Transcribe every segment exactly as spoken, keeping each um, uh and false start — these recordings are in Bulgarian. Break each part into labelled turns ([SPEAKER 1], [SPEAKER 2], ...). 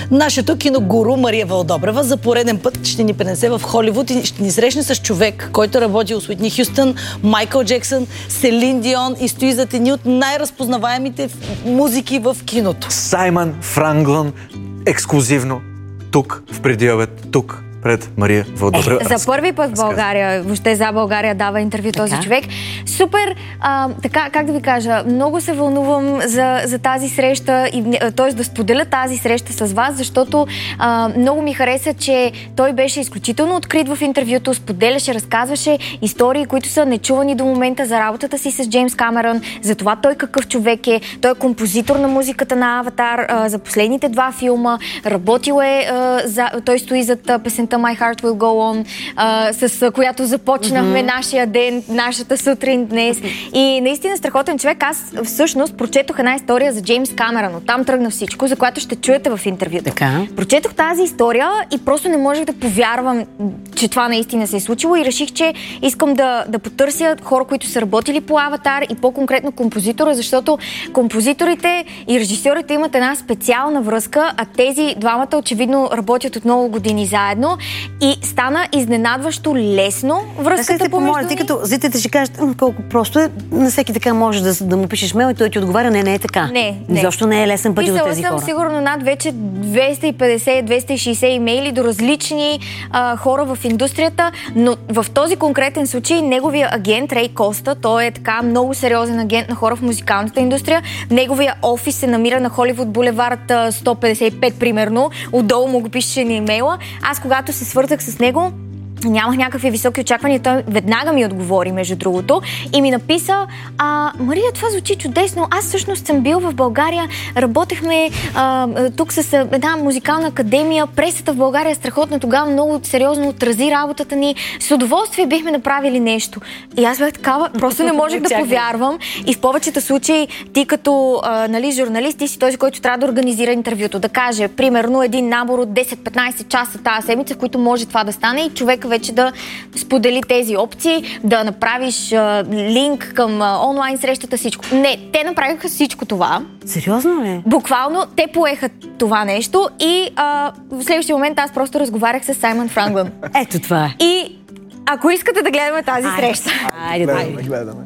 [SPEAKER 1] Нашето киногуру Мария Вълдобрева за пореден път ще ни пренесе в Холивуд и ще ни срещне с човек, който работи с Уитни Хюстън, Майкъл Джексън, Селин Дион и стои зад едни от най-разпознаваемите музики в киното.
[SPEAKER 2] Саймън Франглън, ексклюзивно, тук в Преди обед, тук пред Мария Вълдобрева.
[SPEAKER 3] Е, за първи път в България, въобще за България дава интервю така? Този човек. Супер, а, така, как да ви кажа, много се вълнувам за, за тази среща, т.е. да споделя тази среща с вас, защото а, много ми хареса, че той беше изключително открит в интервюто, споделяше, разказваше истории, които са нечувани до момента за работата си с Джеймс Камерън, за това той какъв човек е. Той е композитор на музиката на Аватар а, за последните два филма, работил е, а, за, той стои зад песента My Heart Will Go On, а, с която започнахме mm-hmm. нашия ден, нашата сутрин днес. И наистина страхотен човек. Аз всъщност прочетох една история за Джеймс Камерън. Оттам тръгна всичко, за което ще чуете в интервюто.
[SPEAKER 4] Така.
[SPEAKER 3] Прочетох тази история и просто не можех да повярвам, че това наистина се е случило и реших, че искам да, да потърся хора, които са работили по Аватар и по-конкретно композитора, защото композиторите и режисьорите имат една специална връзка, а тези двамата очевидно работят от много години заедно. И стана изненадващо лесно връзката
[SPEAKER 4] да помоля, тъй като зрителите ще кажат колко просто е, на всеки така може да, да му пишеш мейл и той ти отговаря, не, не е така.
[SPEAKER 3] Не, не.
[SPEAKER 4] Защо не е лесен път до тези
[SPEAKER 3] Писала
[SPEAKER 4] хора?
[SPEAKER 3] съм сигурно над вече двеста и петдесет до двеста и шейсет имейли до различни а, хора в индустрията, но в този конкретен случай неговия агент Рей Коста, той е така много сериозен агент на хора в музикалната индустрия, неговия офис се намира на Холивуд булевард сто петдесет и пет примерно, отдолу му го пише на имейла. Аз когато се свързах с него, нямах някакви високи очаквания, той веднага ми отговори, между другото, и ми написа: а, Мария, това звучи чудесно, аз всъщност съм бил в България, работехме а, тук с една музикална академия, пресата в България е страхотна, тогава много сериозно отрази работата ни, с удоволствие бихме направили нещо. И аз бях такава, просто не можех да повярвам и в повечето случаи ти като а, нали, журналист, ти си този, който трябва да организира интервюто, да каже, примерно, един набор от десет-петнайсет часа тази седмица, в които може това да стане и човек вече да сподели тези опции, да направиш а, линк към а, онлайн срещата, всичко. Не, те направиха всичко това.
[SPEAKER 4] Сериозно ли?
[SPEAKER 3] Буквално, те поеха това нещо и а, в следващия момент аз просто разговарях с Саймън Франглън.
[SPEAKER 4] Ето това е.
[SPEAKER 3] И ако искате да гледаме тази
[SPEAKER 4] айде,
[SPEAKER 3] среща.
[SPEAKER 4] Айде, да
[SPEAKER 2] гледаме, гледаме.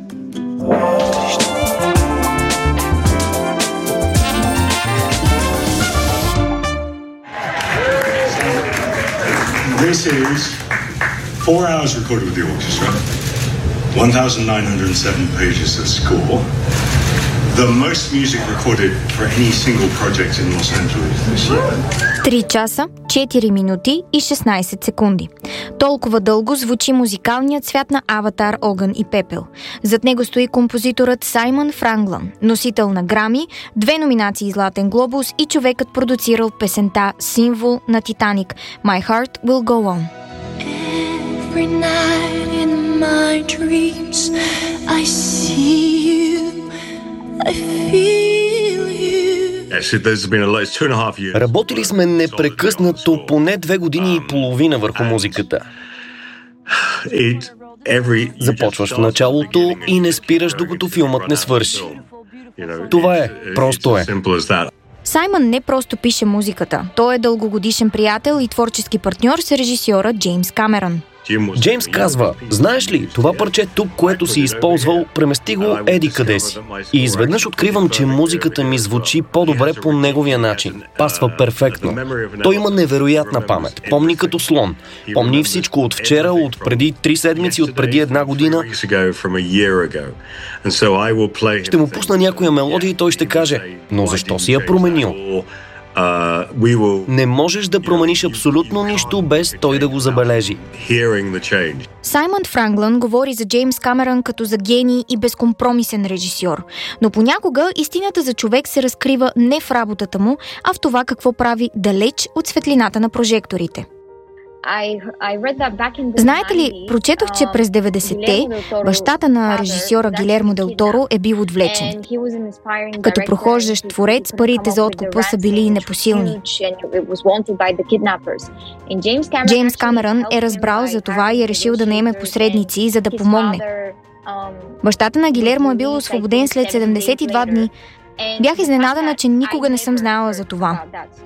[SPEAKER 5] This is four hours recorded with the orchestra, one thousand nine hundred seven pages of score, the most music recorded for any single project in Los Angeles this year.
[SPEAKER 3] три часа, четири минути и шестнайсет секунди. Толкова дълго звучи музикалният свят на Аватар, огън и пепел. Зад него стои композиторът Саймън Франглън, носител на Грами, две номинации Златен глобус и човекът продуцирал песента символ на Титаник My Heart Will Go On.
[SPEAKER 6] Every night in my dreams I see you, I feel you.
[SPEAKER 7] Работили сме непрекъснато поне две години и половина върху музиката. Започваш в началото и не спираш, докато филмът не свърши. Това е, просто е.
[SPEAKER 3] Саймън не просто пише музиката. Той е дългогодишен приятел и творчески партньор с режисьора Джеймс Камерън.
[SPEAKER 7] Джеймс казва: знаеш ли, това парче тук, което си използвал, премести го еди къде си. И изведнъж откривам, че музиката ми звучи по-добре по неговия начин. Пасва перфектно. Той има невероятна памет. Помни като слон. Помни всичко от вчера, от преди три седмици, от преди една година. Ще му пусна някоя мелодия и той ще каже: но защо си я променил? Не можеш да промениш абсолютно нищо без той да го забележи.
[SPEAKER 3] Саймън Франглън говори за Джеймс Камерън като за гений и безкомпромисен режисьор. Но понякога истината за човек се разкрива не в работата му, а в това какво прави далеч от светлината на прожекторите. Знаете ли, прочетох, че през деветдесетте бащата на режисьора Гилермо Дел Торо е бил отвлечен. Като прохождащ творец, парите за откупа са били непосилни. Джеймс Камерън е разбрал за това и е решил да наеме посредници, за да помогне. Бащата на Гилермо е бил освободен след седемдесет и два дни. Бях изненадана, че никога не съм знаела за това.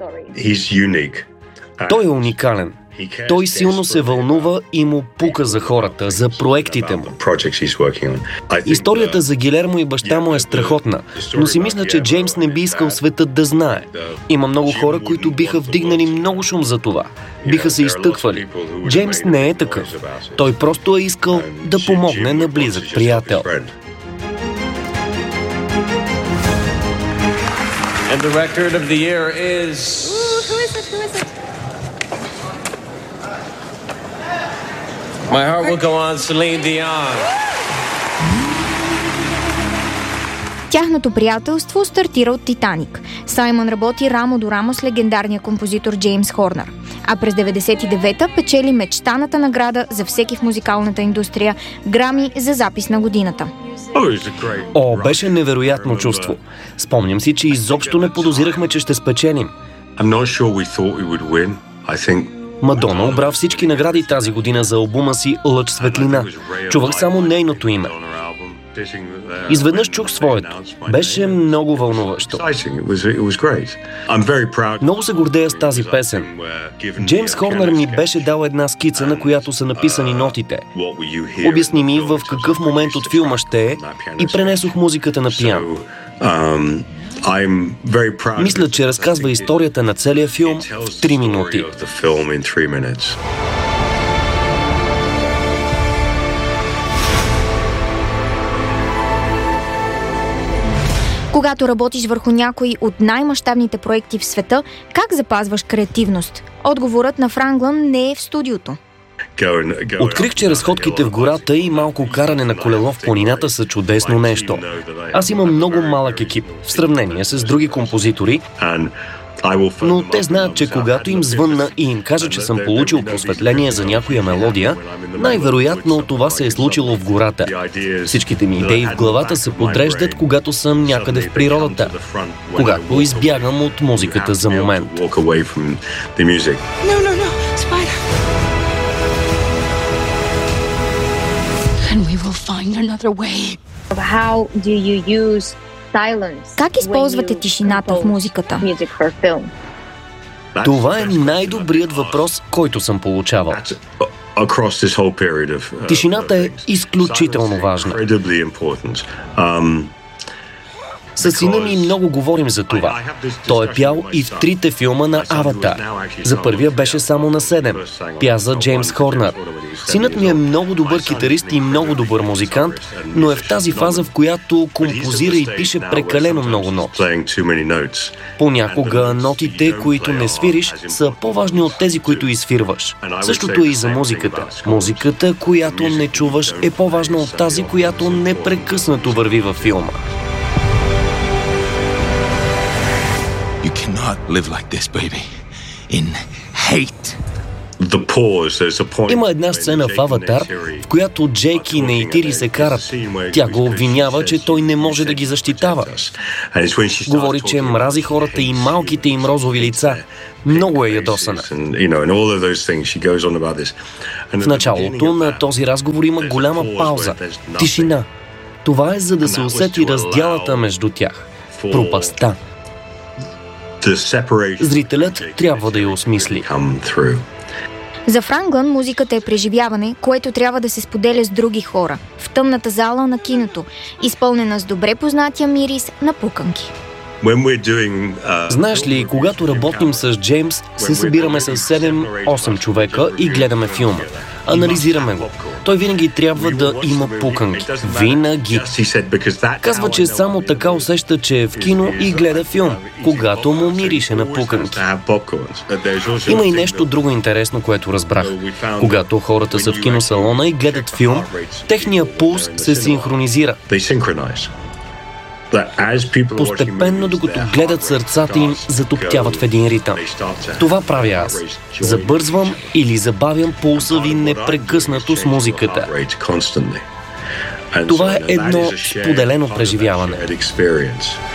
[SPEAKER 7] Той е уникален. Той силно се вълнува и му пука за хората, за проектите му. Историята за Гилермо и баща му е страхотна, но си мисля, че Джеймс не би искал светът да знае. Има много хора, които биха вдигнали много шум за това. Биха се изтъквали. Джеймс не е такъв. Той просто е искал да помогне на близък приятел.
[SPEAKER 8] And the record of the year is...
[SPEAKER 3] Ooh, who is it? Who is it?
[SPEAKER 8] My Heart Will Go On, Celine Dion.
[SPEAKER 3] Тяхното приятелство стартира от Титаник. Саймън работи рамо до рамо с легендарния композитор Джеймс Хорнер. А през деветдесет и девета печели мечтаната награда за всеки в музикалната индустрия – Грами за запис на годината.
[SPEAKER 7] О, беше невероятно чувство. Спомням си, че изобщо не подозирахме, че ще спечелим. Мадона обра всички награди тази година за албума си «Лъч светлина». Чувах само нейното име. Изведнъж чух своето. Беше много вълнуващо. Много се гордея с тази песен. Джеймс Хорнер ми беше дал една скица, на която са написани нотите. Обясни ми в какъв момент от филма ще е и пренесох музиката на пиано. Мисля, че разказва историята на целия филм в три минути.
[SPEAKER 3] Когато работиш върху някой от най-мащабните проекти в света, как запазваш креативност? Отговорът на Франглън не е в студиото.
[SPEAKER 7] Открих, че разходките в гората и малко каране на колело в планината са чудесно нещо. Аз имам много малък екип, в сравнение с други композитори, но те знаят, че когато им звънна и им кажа, че съм получил просветление за някоя мелодия, най-вероятно това се е случило в гората. Всичките ми идеи в главата се подреждат, когато съм някъде в природата, когато избягам от музиката за момент.
[SPEAKER 6] And we will find another way.
[SPEAKER 9] How do you use silence?
[SPEAKER 3] Как използвате тишината в музиката?
[SPEAKER 9] Music for film?
[SPEAKER 7] Това е най-добрият въпрос, който съм получавал. Тишината е изключително важна. С сина ми много говорим за това. Той е пял и в трите филма на Аватар. За първия беше само на седем. Пя за Джеймс Хорнер. Синът ми е много добър китарист и много добър музикант, но е в тази фаза, в която композира и пише прекалено много ноти. Понякога нотите, които не свириш, са по-важни от тези, които изсвирваш. Същото е и за музиката. Музиката, която не чуваш, е по-важна от тази, която непрекъснато върви във филма.
[SPEAKER 10] You cannot live like this, baby. In hate.
[SPEAKER 7] Има една сцена в Аватар, в която Джейк и Нейтири се карат. Тя го обвинява, че той не може да ги защитава. Говори, че мрази хората и малките им розови лица. Много е ядосана. В началото на този разговор има голяма пауза. Тишина. Това е, за да се усети разделата между тях. Пропастта. Зрителят трябва да я осмисли.
[SPEAKER 3] За Франглън музиката е преживяване, което трябва да се споделя с други хора, в тъмната зала на киното, изпълнена с добре познатия мирис на пуканки.
[SPEAKER 7] Знаеш ли, когато работим с Джеймс, се събираме с седем-осем човека и гледаме филма. Анализираме го. Той винаги трябва да има пуканки. Винаги. Казва, че само така усеща, че е в кино и гледа филм, когато му мирише на пуканки. Има и нещо друго интересно, което разбрах. Когато хората са в киносалона и гледат филм, техният пулс се синхронизира. Постепенно, докато гледат, сърцата им затоптяват в един ритъм. Това правя аз. Забързвам или забавям пулса ви непрекъснато с музиката. Това е едно споделено преживяване.